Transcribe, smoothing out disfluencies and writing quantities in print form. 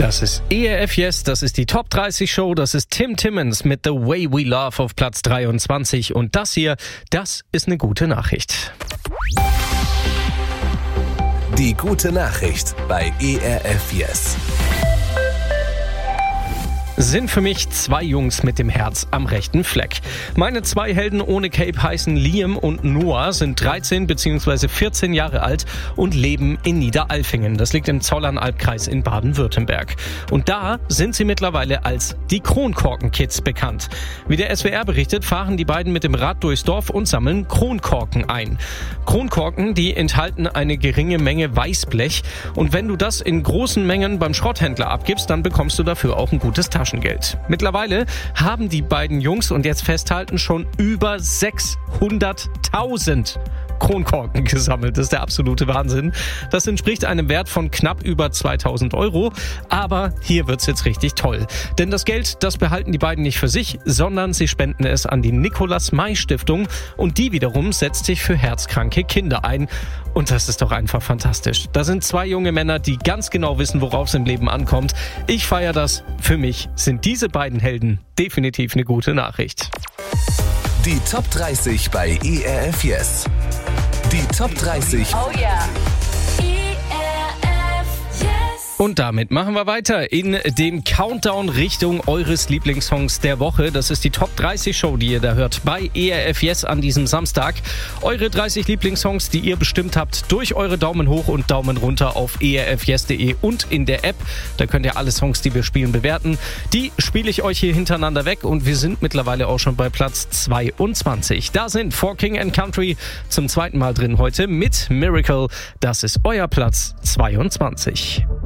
Das ist ERF Yes, das ist die Top 30 Show, das ist Tim Timmons mit The Way We Love auf Platz 23 und das hier, das ist eine gute Nachricht. Die gute Nachricht bei ERF Yes. Sind für mich zwei Jungs mit dem Herz am rechten Fleck. Meine zwei Helden ohne Cape heißen Liam und Noah, sind 13 bzw. 14 Jahre alt und leben in Niederalfingen. Das liegt im Zollernalbkreis in Baden-Württemberg. Und da sind sie mittlerweile als die Kronkorken-Kids bekannt. Wie der SWR berichtet, fahren die beiden mit dem Rad durchs Dorf und sammeln Kronkorken ein. Kronkorken, die enthalten eine geringe Menge Weißblech. Und wenn du das in großen Mengen beim Schrotthändler abgibst, dann bekommst du dafür auch ein gutes Taschengeld. Mittlerweile haben die beiden Jungs, und jetzt festhalten, schon über 600.000 Kronkorken gesammelt. Das ist der absolute Wahnsinn. Das entspricht einem Wert von knapp über 2.000 €. Aber hier wird's jetzt richtig toll. Denn das Geld, das behalten die beiden nicht für sich, sondern sie spenden es an die Nikolaus-May-Stiftung. Und die wiederum setzt sich für herzkranke Kinder ein. Und das ist doch einfach fantastisch. Da sind zwei junge Männer, die ganz genau wissen, worauf es im Leben ankommt. Ich feiere das. Für mich sind diese beiden Helden definitiv eine gute Nachricht. Die Top 30 bei ERF Yes. Die Top 30 Oh yeah. ERF Yes. Und damit machen wir weiter in dem Countdown Richtung eures Lieblingssongs der Woche. Das ist die Top 30 Show, die ihr da hört bei ERF Yes an diesem Samstag. Eure 30 Lieblingssongs, die ihr bestimmt habt, durch eure Daumen hoch und Daumen runter auf erfyes.de und in der App. Da könnt ihr alle Songs, die wir spielen, bewerten. Die spiele ich euch hier hintereinander weg und wir sind mittlerweile auch schon bei Platz 22. Da sind For King and Country zum zweiten Mal drin heute mit Miracle. Das ist euer Platz 22.